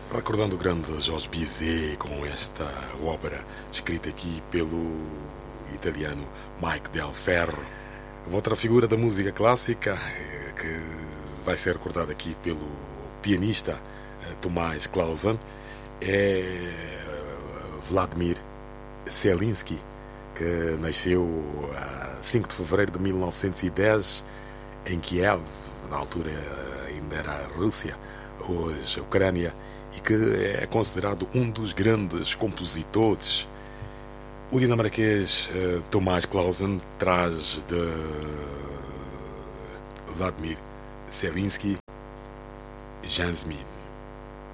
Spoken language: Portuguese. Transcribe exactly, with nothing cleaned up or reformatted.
Recordando o grande Jorge Bizet com esta obra escrita aqui pelo italiano Mike Del Ferro. Outra figura da música clássica que vai ser recordada aqui pelo pianista Tomás Clausen é Vladimir Zelensky, que nasceu a cinco de fevereiro de mil novecentos e dez em Kiev, na altura ainda era a Rússia, hoje a Ucrânia, e que é considerado um dos grandes compositores. O dinamarquês uh, Tomás Clausen traz de Vladimir Zelensky Jasmine.